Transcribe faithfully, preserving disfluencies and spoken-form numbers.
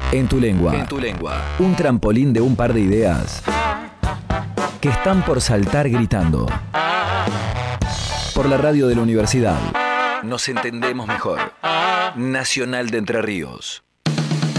En tu lengua. En tu lengua. Un trampolín de un par de ideas que están por saltar gritando. Por la radio de la universidad. Nos entendemos mejor. Nacional de Entre Ríos.